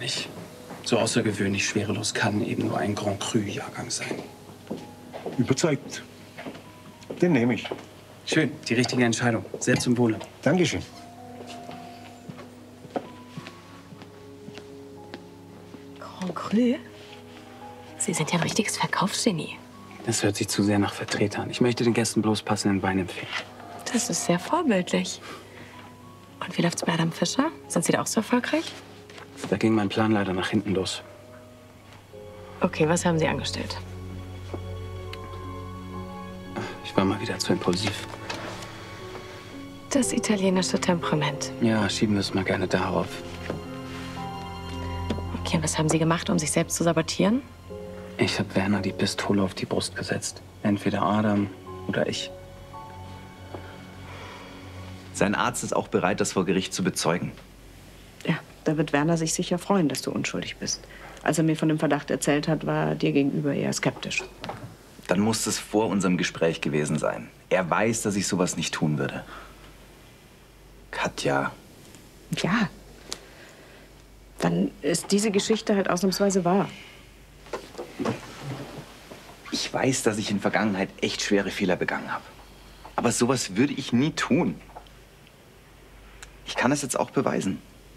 nicht. So außergewöhnlich schwerelos kann eben nur ein Grand Cru-Jahrgang sein. Überzeugt. Den nehme ich. Schön, die richtige Entscheidung. Sehr zum Wohle. Dankeschön. Grand Cru? Sie sind ja ein richtiges Verkaufsgenie. Das hört sich zu sehr nach Vertreter an. Ich möchte den Gästen bloß passenden Wein empfehlen. Das ist sehr vorbildlich. Und wie läuft's bei Adam Fischer? Sind Sie da auch so erfolgreich? Da ging mein Plan leider nach hinten los. Okay, was haben Sie angestellt? Ich war mal wieder zu impulsiv. Das italienische Temperament. Ja, schieben wir es mal gerne darauf. Okay, und was haben Sie gemacht, um sich selbst zu sabotieren? Ich habe Werner die Pistole auf die Brust gesetzt. Entweder Adam oder ich. Sein Arzt ist auch bereit, das vor Gericht zu bezeugen. Ja, da wird Werner sich sicher freuen, dass du unschuldig bist. Als er mir von dem Verdacht erzählt hat, war er dir gegenüber eher skeptisch. Dann muss es vor unserem Gespräch gewesen sein. Er weiß, dass ich sowas nicht tun würde. Katja. Ja. Dann ist diese Geschichte halt ausnahmsweise wahr. Ich weiß, dass ich in der Vergangenheit echt schwere Fehler begangen habe. Aber sowas würde ich nie tun. Ich kann es jetzt auch beweisen.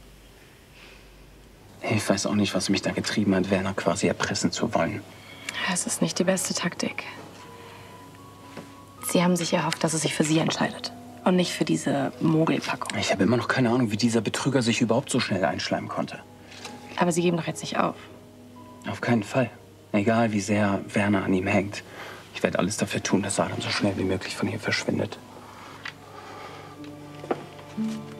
Ich weiß auch nicht, was mich da getrieben hat, Werner quasi erpressen zu wollen. Es ist nicht die beste Taktik. Sie haben sich erhofft, dass es sich für Sie entscheidet. Und nicht für diese Mogelpackung. Ich habe immer noch keine Ahnung, wie dieser Betrüger sich überhaupt so schnell einschleimen konnte. Aber Sie geben doch jetzt nicht auf. Auf keinen Fall. Egal, wie sehr Werner an ihm hängt. Ich werde alles dafür tun, dass Adam so schnell wie möglich von hier verschwindet.